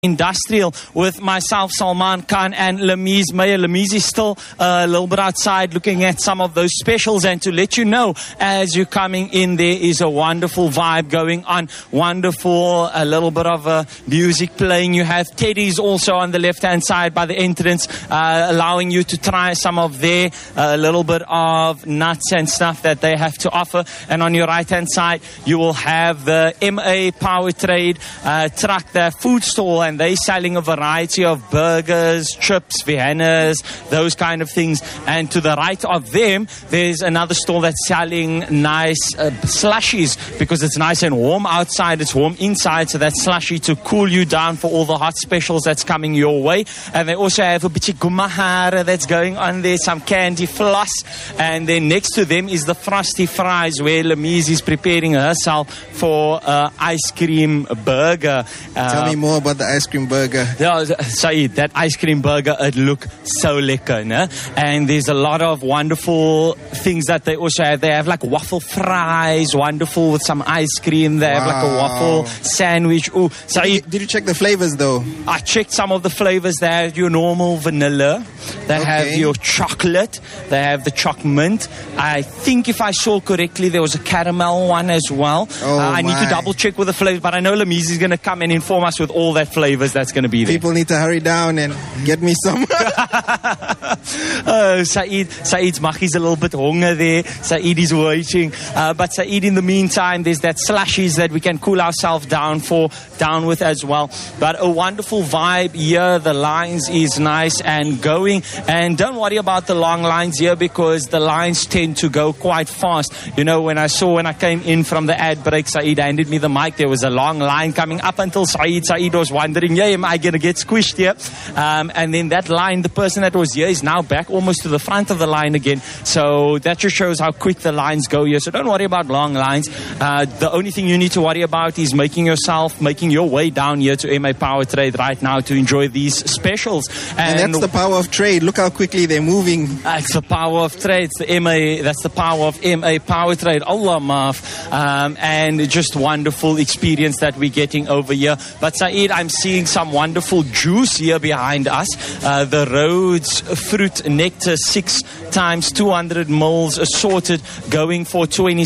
Industrial with myself, Salman Khan, and Lamise Meyer. Lamise is still a little bit outside looking at some of those specials, and to let you know, as you're coming in, there is a wonderful vibe going on, wonderful, a little bit of music playing. You have Teddy's also on the left-hand side by the entrance, allowing you to try some of their little bit of nuts and stuff that they have to offer. And on your right-hand side, you will have the MA Power Trade truck, the food stall, and they're selling a variety of burgers, chips, Viennas, those kind of things. And to the right of them, there's another stall that's selling nice slushies, because it's nice and warm outside, it's warm inside, so that slushy to cool you down for all the hot specials that's coming your way. And they also have a bit of gumahara that's going on there, some candy floss. And then next to them is the Frosty Fries, where Lamise is preparing herself for ice cream burger. Tell me more about the ice cream burger. Yeah, Saeed, that ice cream burger, it look so lekker, ne? And there's a lot of wonderful things that they also have. They have like waffle fries, wonderful, with some ice cream. They have like a waffle sandwich. Ooh, Saeed, did you check the flavors though? I checked some of the flavors. They have your normal vanilla. They have your chocolate. They have the choc mint. I think if I saw correctly, there was a caramel one as well. I need to double check with the flavors, but I know Lamise is going to come and inform us with all that flavors that's going to be there. People need to hurry down and get me some. Saeed's Machi's a little bit hunger there. Saeed is waiting. But Saeed, in the meantime, there's that slushies that we can cool ourselves down with as well. But a wonderful vibe here. The lines is nice and going. And don't worry about the long lines here, because the lines tend to go quite fast. You know, when I came in from the ad break, Saeed handed me the mic. There was a long line coming up until Saeed was wondering, yeah, am I going to get squished here? And then that line, the person that was here is now back almost to the front of the line again. So that just shows how quick the lines go here. So don't worry about long lines. The only thing you need to worry about is making your way down here to MA Power Trade right now to enjoy these specials. And that's the power of trade. Look how quickly they're moving. It's the power of trade. It's the MA. That's the power of MA Power Trade. Allah maaf. And just wonderful experience that we're getting over here. But Saeed, I'm seeing some wonderful juice here behind us. The Rhodes Fruit Nectar 6 times 200 mils assorted, going for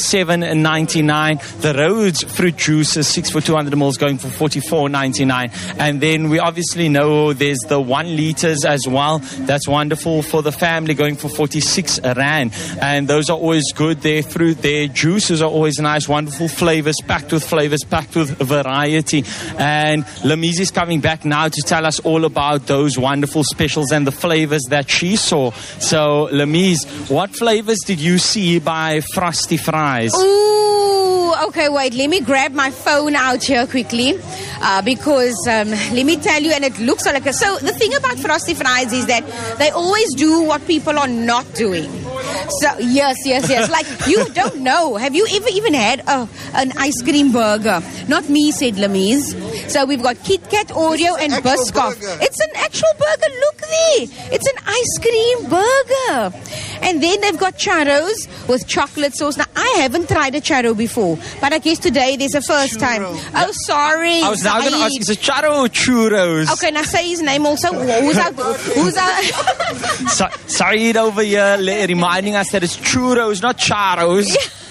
$27.99. The Rhodes Fruit Juice is 6 for 200 mils, going for $44.99. And then we obviously know there's the 1 liters as well. That's wonderful for the family, going for 46 rand. And those are always good. Their fruit, their juices are always nice, wonderful flavors, packed with variety. And Lamise is coming back now to tell us all about those wonderful specials and the flavors that she saw. So, Lamise, what flavors did you see by Frosty Fries? Ooh, okay, wait. Let me grab my phone out here quickly, because let me tell you, and it looks like a... So, the thing about Frosty Fries is that they always do what people are not doing. So, yes. Like, you don't know. Have you ever even had an ice cream burger? Not me, said Lamise. So we've got Kit Kat, Oreo, and Biscoff. It's an actual burger. Look there. It's an ice cream burger. And then they've got churros with chocolate sauce. Now, I haven't tried a churro before, but I guess today there's a first time. Oh, sorry. I was now going to ask, is it churro or churros? Okay, now say his name also. Who's our Saeed over here reminding us that it's churros, not charos.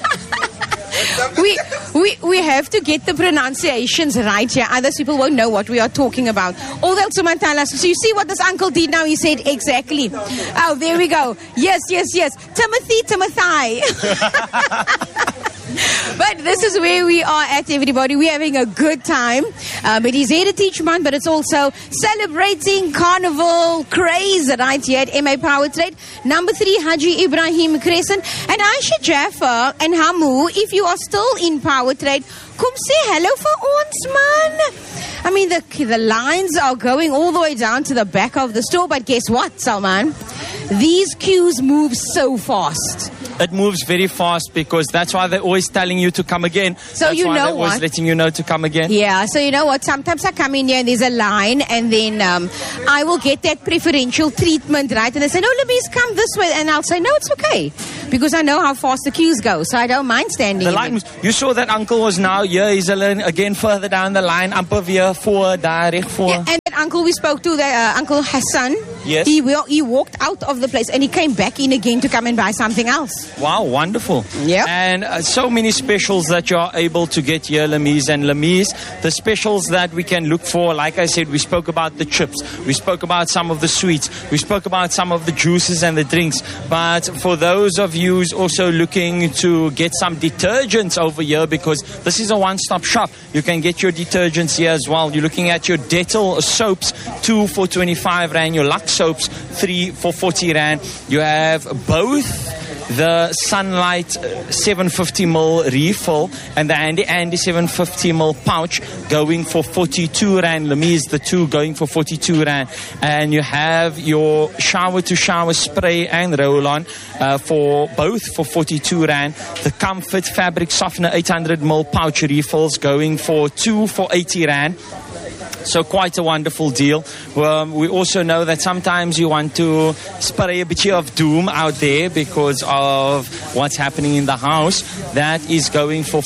We have to get the pronunciations right here. Other people won't know what we are talking about. Although someone tell us. So you see what this uncle did now? He said exactly. Oh, there we go. Yes. Timothy. But this is where we are at, everybody. We're having a good time. It is Heritage Month, but it's also celebrating Carnival craze right here at MA Power Trade. Number 3, Haji Ibrahim Crescent. And Aisha Jaffa and Hamu, if you are still in Power Trade, come say hello for ons, man. I mean, the lines are going all the way down to the back of the store. But guess what, Salman? These queues move so fast. It moves very fast, because that's why they're always telling you to come again. So that's you why know they're always letting you know to come again. Yeah, so you know what? Sometimes I come in here and there's a line, and then I will get that preferential treatment, right? And they say, no, Lamise, come this way. And I'll say, no, it's okay. because I know how fast the queues go, so I don't mind standing. The line, you saw that uncle was now here. He's again further down the line. Amper weer voor, daar recht voor. Yeah, and that uncle we spoke to, Uncle Hassan, yes, he walked out of the place and he came back in again to come and buy something else. Wow, wonderful. Yeah. And so many specials that you are able to get here, Lamise. And Lamise, the specials that we can look for, like I said, we spoke about the chips, we spoke about some of the sweets, we spoke about some of the juices and the drinks. But for those of you who's also looking to get some detergents over here, because this is a one-stop shop, you can get your detergents here as well. You're looking at your Dettol soaps, 2 for 25 Rand, your Lux soaps, 3 for 40 Rand. You have both the Sunlight 750ml refill and the Andy 750ml pouch going for 42 Rand. Lamise, the two going for 42 Rand. And you have your shower-to-shower spray and roll-on for both for 42 Rand. The Comfort Fabric Softener 800ml pouch refills going for 2 for 80 Rand. So quite a wonderful deal. We also know that sometimes you want to spray a bit of doom out there because of what's happening in the house. That is going for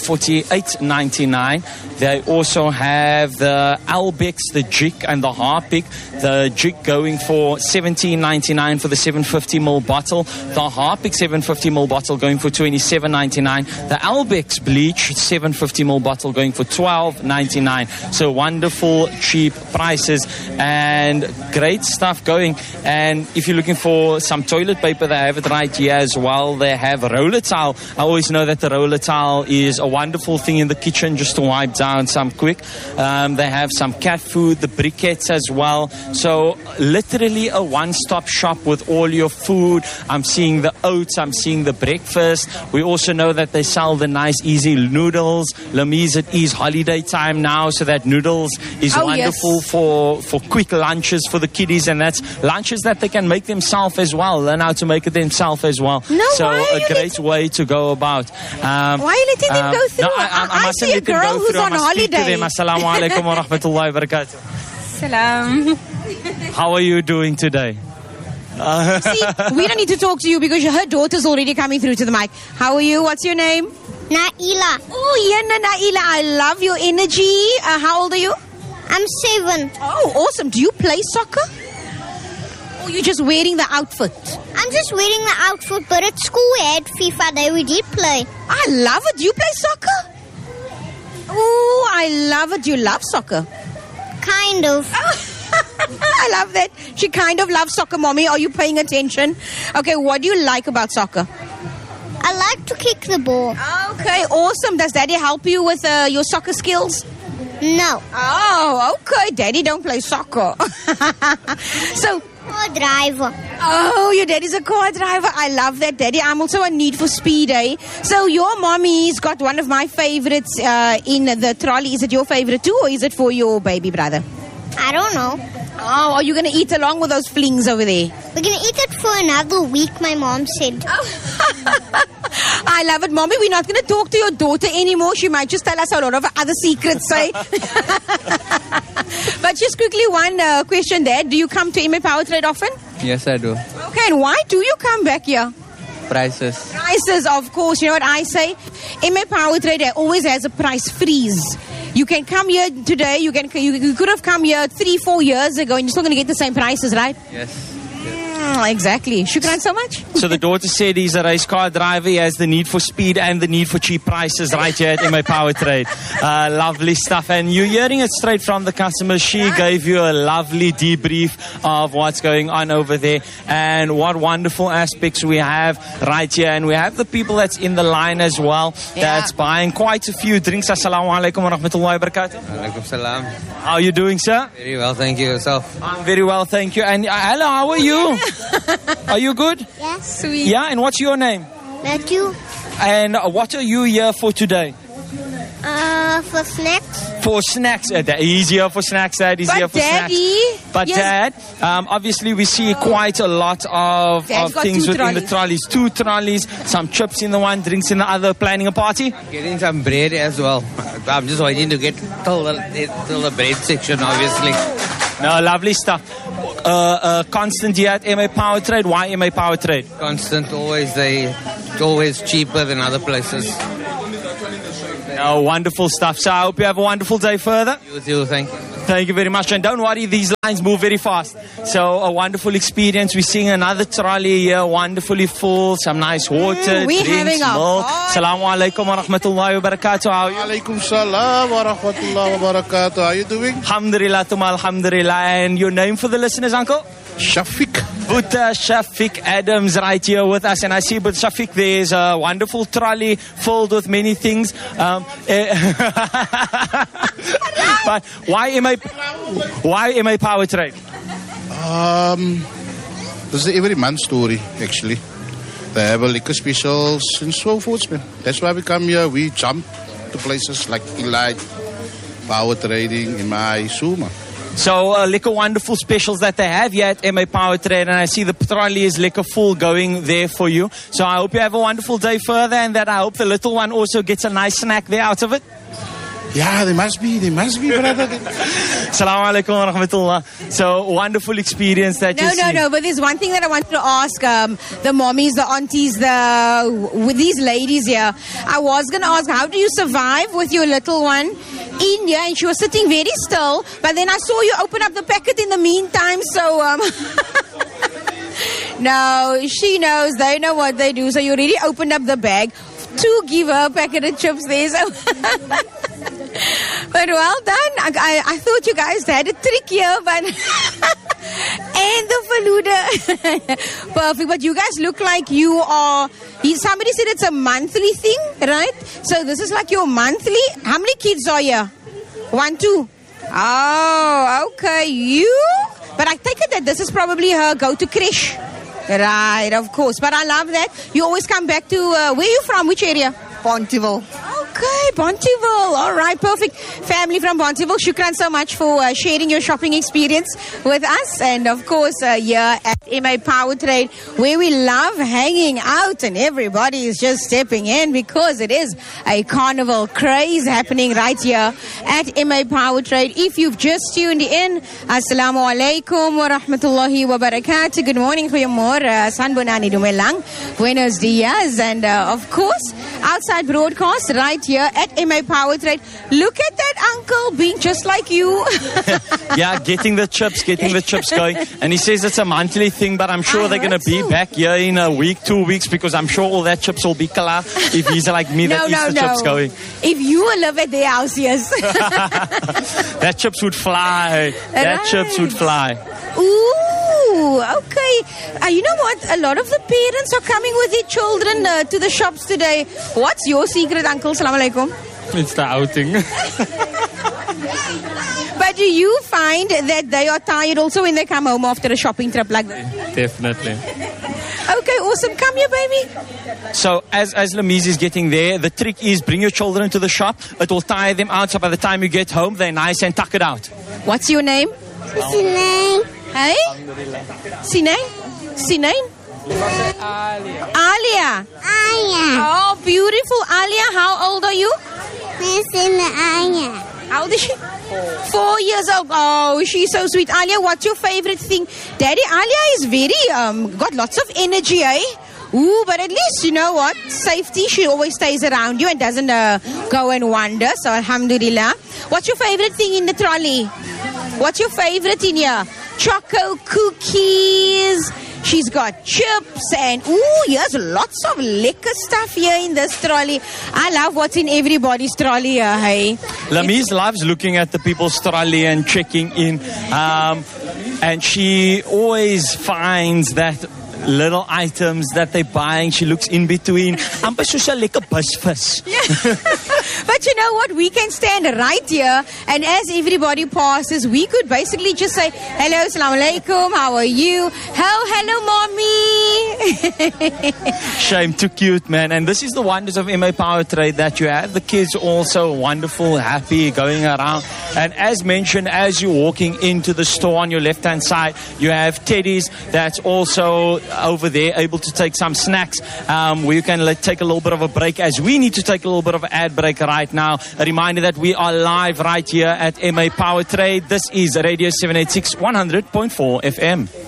48.99. They also have the Albex, the Jig and the Harpic. The Jig going for 17.99 for the 750ml bottle. The Harpic 750ml bottle going for 27.99. The Albex Bleach 750ml bottle going for 12.99. So wonderful, cheap prices and great stuff going. And if you're looking for some toilet paper, they have it right here as well. They have roller towel. I always know that the roller towel is a wonderful thing in the kitchen just to wipe down some quick. They have some cat food, the briquettes as well. So literally a one-stop shop with all your food. I'm seeing the oats, I'm seeing the breakfast. We also know that they sell the nice easy noodles. Lamise, it is holiday time now, so that noodles is wonderful for quick lunches for the kiddies, and that's lunches that they can make themselves as well, learn how to make it themselves as well. So a great way to go about. Why are you letting them go through? No, I see a girl who's on holiday. Assalamu alaikum wa rahmatullahi wa barakatuh. Salam. How are you doing today? See, we don't need to talk to you because her daughter's already coming through to the mic. How are you? What's your name? Naila. Oh, yeah, Naila. I love your energy. How old are you? I'm 7. Oh, awesome. Do you play soccer? Or you're just wearing the outfit? I'm just wearing the outfit, but at school we had FIFA Day. We did play. I love it. Do you play soccer? Oh, I love it. Do you love soccer? Kind of. I love that. She kind of loves soccer, Mommy. Are you paying attention? Okay, what do you like about soccer? I like to kick the ball. Okay, awesome. Does Daddy help you with your soccer skills? No. Oh, okay. Daddy don't play soccer. So, car driver. Oh, your daddy's a car driver. I love that, Daddy. I'm also a Need for Speed, eh? So your mommy's got one of my favorites in the trolley. Is it your favorite too, or is it for your baby brother? I don't know. Oh, are you going to eat along with those flings over there? We're going to eat it for another week, my mom said. I love it, Mommy. We're not going to talk to your daughter anymore. She might just tell us a lot of other secrets, eh? But just quickly, one question, Dad. Do you come to MA Power Trade often? Yes, I do. Okay, and why do you come back here? Prices. Prices, of course. You know what I say? MA Power Trade always has a price freeze. You can come here today. You could have come here 3-4 years ago, and you're still going to get the same prices, right? Yes. Exactly. Shukran so much. So the daughter said he's a race car driver. He has the need for speed and the need for cheap prices right here at MA Power Trade. Lovely stuff. And you're hearing it straight from the customer. She gave you a lovely debrief of what's going on over there and what wonderful aspects we have right here. And we have the people that's in the line as well that's buying quite a few drinks. Assalamu alaikum wa rahmatullahi wa barakatuh. Alaikum salam. How are you doing, sir? Very well, thank you. Yourself? I'm very well, thank you. And hello, how are you? Are you good? Yes. Sweet. Yeah, and what's your name? Matthew. And what are you here for today? For snacks. For snacks. He's here for snacks, Dad. He's here for Daddy, snacks. But Dad, obviously we see quite a lot of things within the trolleys. 2 trolleys, some chips in the one, drinks in the other, planning a party. Getting some bread as well. I'm just waiting to get till the bread section, obviously. No, lovely stuff. constant here at MA Power Trade. Why MA Power Trade? Constant, always cheaper than other places. Oh, wonderful stuff. So I hope you have a wonderful day further. You too, thank you. Thank you very much. And don't worry, these lines move very fast. So a wonderful experience. We're seeing another trolley here, wonderfully full, some nice water, we're drinks, having a milk. ball. Assalamu alaikum wa rahmatullahi wa barakatuh. How are you? Alaikum salam wa rahmatullahi wa barakatuh. How are you doing? Alhamdulillah, Tuma, alhamdulillah. And your name for the listeners, Uncle? Shafiq. Buddha Shafiq Adams right here with us. And I see, but Shafiq, there's a wonderful trolley filled with many things. But why MA Power Trade? This is every month story, actually. They have a liquor specials and so forth, man. That's why we come here. We jump to places like Elite, Power Trading, MI, Suma. So, liquor wonderful specials that they have here at MA Power Trade, and I see the trolley is liquor full going there for you. So I hope you have a wonderful day further, and that I hope the little one also gets a nice snack there out of it. Yeah, they must be, brother. Assalamu alaikum wa rahmatullah. So, wonderful experience that you see. No, but there's one thing that I wanted to ask the mommies, the aunties, with these ladies here. I was going to ask, how do you survive with your little one in here? And she was sitting very still, but then I saw you open up the packet in the meantime, so... No, she knows, they know what they do. So you already opened up the bag to give her a packet of chips there. So but well done. I thought you guys had a trick here, but and the Faluda. Perfect. But you guys look like you are. Somebody said it's a monthly thing, right? So this is like your monthly. How many kids are here? 1, 2. Oh, okay. You. But I take it that this is probably her go-to creche. Right, of course. But I love that. You always come back to, where are you from? Which area? Pontyville. Okay, Pontyville. All right, perfect. Family from Pontyville. Shukran so much for sharing your shopping experience with us. And of course, here at MA Power Trade, where we love hanging out and everybody is just stepping in because it is a carnival craze happening right here at MA Power Trade. If you've just tuned in, Assalamu alaikum wa rahmatullahi wa barakatuh. Good morning, goeiemorgen, sanbonani dumelang, buenos dias. And of course, outside broadcast right here at MA Power Trade. Look at that uncle being just like you. Yeah, getting the chips going. And he says it's a monthly thing, but I'm sure they're going to be back here in a week, 2 weeks, because I'm sure all that chips will be klar if he's like me that eats the chips going. If you live at their house, yes. That chips would fly. That chips would fly. Ooh, okay. You know what? A lot of the parents are coming with their children to the shops today. What's your secret, Uncle? Assalamu alaikum. It's the outing. But do you find that they are tired also when they come home after a shopping trip like that? Definitely. Okay, awesome. Come here, baby. So as Lamise is getting there, the trick is bring your children to the shop. It will tire them out, so by the time you get home, they're nice and tuck it out. What's your name? Sinay. Hey? Sinay? Sinay? Alia. Oh, beautiful. Alia, how old are you? How old is she? 4 years old. Oh, she's so sweet. Alia, what's your favorite thing? Daddy, Alia is very, got lots of energy, eh? Ooh, but at least, you know what? Safety, she always stays around you and doesn't go and wander. So, alhamdulillah. What's your favorite thing in the trolley? What's your favorite in here? Choco cookies. She's got chips and, ooh, here's lots of liquor stuff here in this trolley. I love what's in everybody's trolley here, hey? Lamise loves looking at the people's trolley and checking in. And she always finds that little items that they're buying. She looks in between. Amper soos 'n lekker busvis. But you know what? We can stand right here, and as everybody passes, we could basically just say, hello, assalamu alaikum, how are you? Hello, mommy. Shame, too cute, man. And this is the wonders of MA Power Trade, that you have the kids also wonderful, happy, going around. And as mentioned, as you're walking into the store on your left-hand side, you have teddies that's also over there, able to take some snacks. We can take a little bit of a break, as we need to take a little bit of an ad break right now. A reminder that we are live right here at MA Power Trade. This is Radio 786 100.4 FM.